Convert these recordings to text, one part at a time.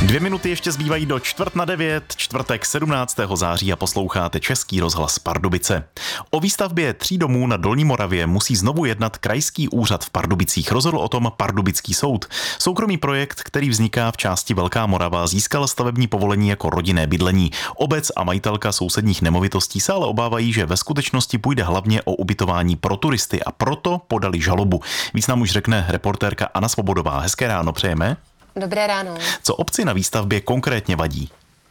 2 minuty ještě zbývají do 8:45, čtvrtek 17. září a posloucháte Český rozhlas Pardubice. O výstavbě 3 domů na Dolní Moravě musí znovu jednat Krajský úřad v Pardubicích. Rozhodl o tom Pardubický soud. Soukromý projekt, který vzniká v části Velká Morava, získal stavební povolení jako rodinné bydlení. Obec a majitelka sousedních nemovitostí se ale obávají, že ve skutečnosti půjde hlavně o ubytování pro turisty a proto podali žalobu. Víc nám už řekne reportérka Anna Svobodová. Hezké ráno přejeme. Dobré ráno. Co obci na výstavbě konkrétně vadí?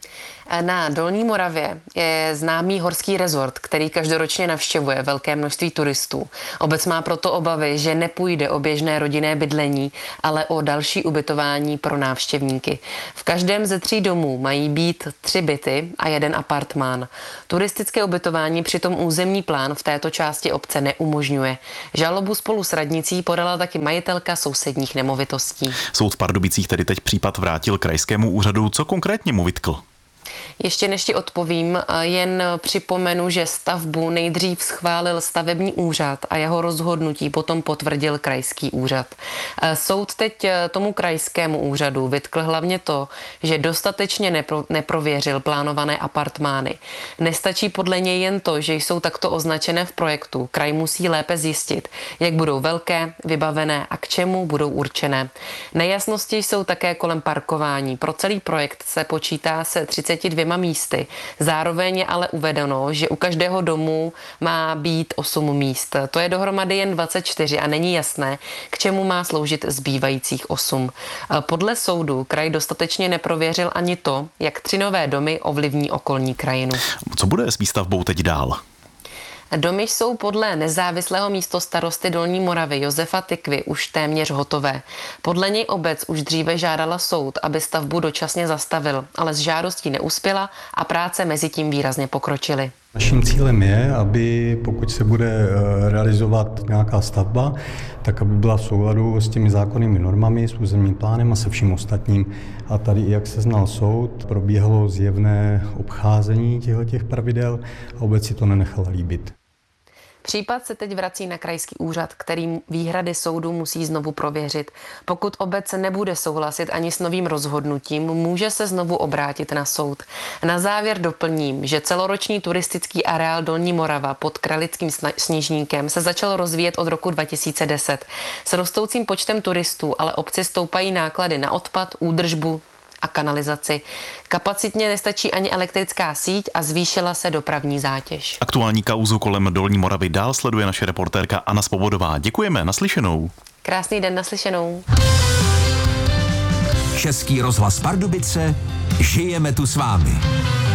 Na Dolní Moravě je známý horský rezort, který každoročně navštěvuje velké množství turistů. Obec má proto obavy, že nepůjde o běžné rodinné bydlení, ale o další ubytování pro návštěvníky. V každém ze 3 domů mají být 3 byty a 1 apartmán. Turistické ubytování přitom územní plán v této části obce neumožňuje. Žalobu spolu s radnicí podala taky majitelka sousedních nemovitostí. Soud v Pardubicích tedy teď případ vrátil krajskému úřadu. Co konkrétně mu vytkl? Ještě než ti odpovím, jen připomenu, že stavbu nejdřív schválil stavební úřad a jeho rozhodnutí potom potvrdil krajský úřad. Soud teď tomu krajskému úřadu vytkl hlavně to, že dostatečně neprověřil plánované apartmány. Nestačí podle něj jen to, že jsou takto označené v projektu. Kraj musí lépe zjistit, jak budou velké, vybavené a k čemu budou určené. Nejasnosti jsou také kolem parkování. Pro celý projekt se počítá se 32 místy. Zároveň je ale uvedeno, že u každého domu má být 8 míst. To je dohromady jen 24 a není jasné, k čemu má sloužit zbývajících 8. Podle soudu kraj dostatečně neprověřil ani to, jak 3 nové domy ovlivní okolní krajinu. Co bude s výstavbou teď dál? Domy jsou podle nezávislého místostarosty Dolní Moravy Josefa Tykvy už téměř hotové. Podle něj obec už dříve žádala soud, aby stavbu dočasně zastavil, ale s žádostí neuspěla a práce mezi tím výrazně pokročily. Naším cílem je, aby pokud se bude realizovat nějaká stavba, tak aby byla v souladu s těmi zákonnými normami, s územním plánem a se vším ostatním. A tady, jak se znal soud, probíhalo zjevné obcházení těchto pravidel a obec si to nenechala líbit. Případ se teď vrací na krajský úřad, který výhrady soudu musí znovu prověřit. Pokud obec nebude souhlasit ani s novým rozhodnutím, může se znovu obrátit na soud. Na závěr doplním, že celoroční turistický areál Dolní Morava pod Kralickým Sněžníkem se začal rozvíjet od roku 2010. S rostoucím počtem turistů ale obci stoupají náklady na odpad, údržbu a kanalizaci. Kapacitně nestačí ani elektrická síť a zvýšila se dopravní zátěž. Aktuální kauzu kolem Dolní Moravy dál sleduje naše reportérka Anna Svobodová. Děkujeme, naslyšenou. Krásný den, naslyšenou. Český rozhlas Pardubice, žijeme tu s vámi.